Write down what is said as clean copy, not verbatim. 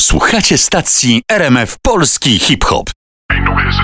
Słuchacie stacji RMF Polski Hip Hop. Ain't no hesitation.